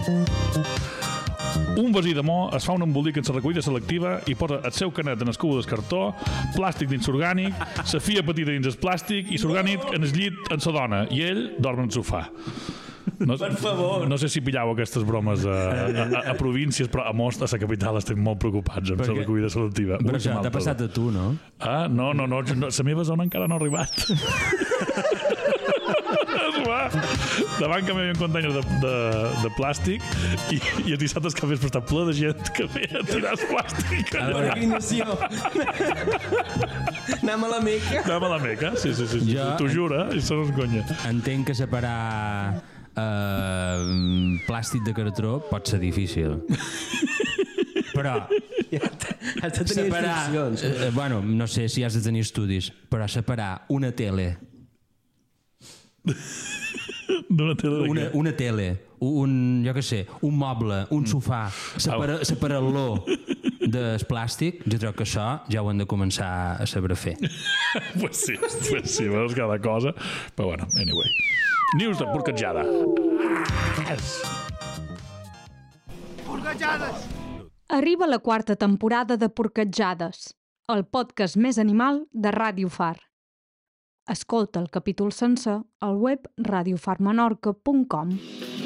Un vasí de mo es fa un embolic en la recollida selectiva i posa el seu canet en el cubo del cartó, plàstic dins l'orgànic, la fia petita dins el plàstic i l'orgànic en el llit en la dona i ell dorm en el sofà. Per favor. No sé si pilleu aquestes bromes a províncies, però a Most, a la capital, estem molt preocupats amb la recollida selectiva. Però això t'ha passat a tu, no? No, la meva zona encara no ha arribat. Davant que m'hi havia un container de plàstic i els dissabtes que fes per estar ple de gent que ve a tirar el plàstic. Peregrinació. Anem a la Meca. Anem a la Meca, sí. T'ho jura, i això no és conya. Entenc que separar plàstic de cartró pot ser difícil. Però has de tenir instruccions. Bueno, no sé si has de tenir estudis, però separar una tele d'una tele de què? Una tele, jo què sé, un moble, un sofà, separar-lo del plàstic, jo crec que això ja ho hem de començar a saber fer. Pues sí, veus cada cosa. Però bueno, anyway. News de porcatjada. Porcatjades! Arriba la 4ª temporada de Porcatjades, el podcast més animal de Ràdio Far. Escolta el capítol sencer al web radiofarmenorca.com.